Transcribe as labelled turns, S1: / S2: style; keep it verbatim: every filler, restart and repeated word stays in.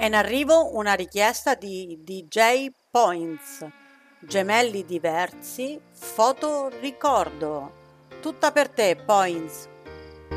S1: È in arrivo una richiesta di D J Points, gemelli diversi, foto ricordo. Tutta per te, Points.